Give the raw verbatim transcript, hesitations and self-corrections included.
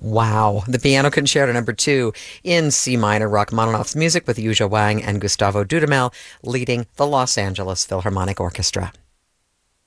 Wow. The Piano Concerto Number Two in C minor, Rachmaninoff's music with Yuja Wang and Gustavo Dudamel leading the Los Angeles Philharmonic Orchestra.